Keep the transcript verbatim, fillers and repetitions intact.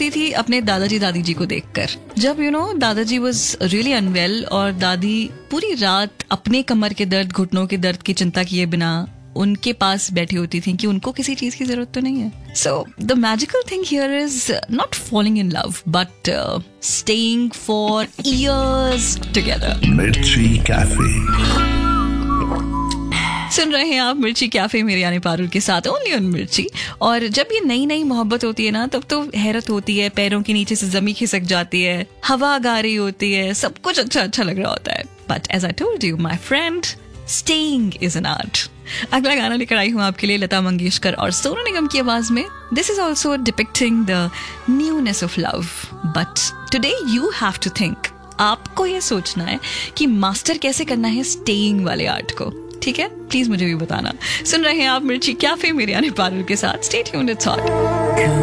होती थी अपने दादाजी दादी जी को देखकर. जब यू नो दादाजी वाज रियली अनवेल और दादी पूरी रात अपने कमर के दर्द, घुटनों के दर्द की चिंता किए बिना उनके पास बैठी होती थी कि उनको किसी चीज की जरूरत तो नहीं है. So the magical thing here is not falling in love but staying for years together. मिर्ची कैफे. सुन रहे हैं आप मिर्ची कैफे मेरे यानी पारुल के साथ, ओनली ऑन मिर्ची. और जब ये नई नई मोहब्बत होती है ना, तब तो हैरत होती है, पैरों के नीचे से जमी खिसक जाती है, हवा गा रही होती है, सब कुछ अच्छा अच्छा लग रहा होता है. But as I told you my friend, staying is an art. अगला गाना लेकर आई हूँ आपके लिए लता मंगेशकर और सोनू निगम की आवाज में. This is also depicting the newness of love, but today you have to think. आपको ये सोचना है कि मास्टर कैसे करना है स्टेइंग वाले आर्ट को. ठीक है, प्लीज मुझे भी बताना. सुन रहे हैं आप मिर्ची कैफे मेरे यानी पारुल के साथ. Stay tuned, it's hot.